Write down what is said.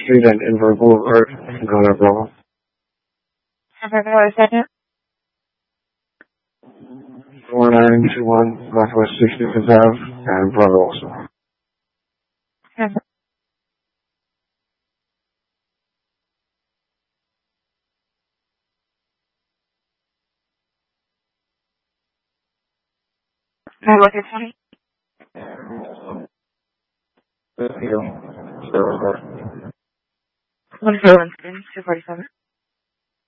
Street and Inver Boulevard, Ghana, Bravo. November 2nd. 4921 Northwest 65th Ave, and Bravo also. Can I look at 20? Thank you. 1 for Winston, 247.